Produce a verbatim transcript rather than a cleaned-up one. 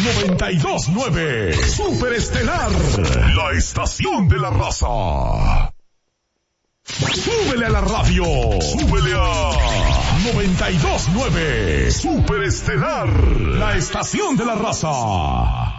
noventa y dos punto nueve. Superestelar, la estación de la raza. Súbele a la radio. Súbele a noventa y dos punto nueve. Superestelar, la estación de la raza.